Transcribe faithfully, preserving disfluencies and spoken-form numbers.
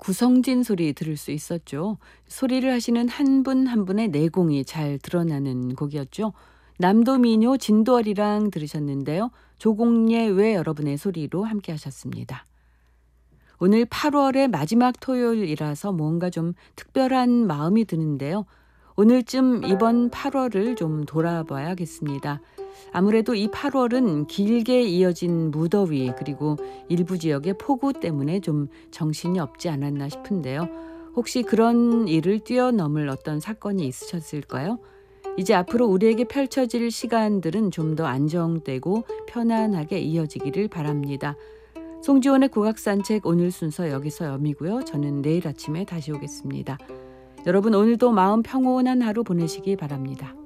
구성진 소리 들을 수 있었죠. 소리를 하시는 한 분 한 분의 내공이 잘 드러나는 곡이었죠. 남도민요 진도어리랑 들으셨는데요. 조공예 외 여러분의 소리로 함께 하셨습니다. 오늘 팔월의 마지막 토요일이라서 뭔가 좀 특별한 마음이 드는데요. 오늘쯤 이번 팔월을 좀 돌아봐야겠습니다. 아무래도 이 팔월은 길게 이어진 무더위 그리고 일부 지역의 폭우 때문에 좀 정신이 없지 않았나 싶은데요. 혹시 그런 일을 뛰어넘을 어떤 사건이 있으셨을까요? 이제 앞으로 우리에게 펼쳐질 시간들은 좀 더 안정되고 편안하게 이어지기를 바랍니다. 송지원의 국악산책 오늘 순서 여기서 여미고요. 저는 내일 아침에 다시 오겠습니다. 여러분 오늘도 마음 평온한 하루 보내시기 바랍니다.